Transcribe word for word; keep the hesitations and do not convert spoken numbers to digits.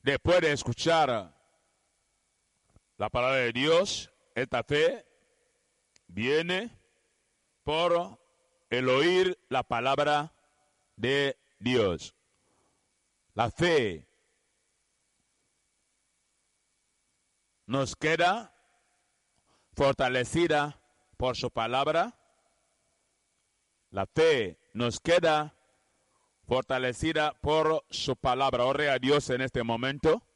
Después de escuchar la palabra de Dios, esta fe viene por el oír la palabra de Dios. La fe nos queda fortalecida por su palabra. La fe nos queda fortalecida por su palabra. Ore a Dios en este momento.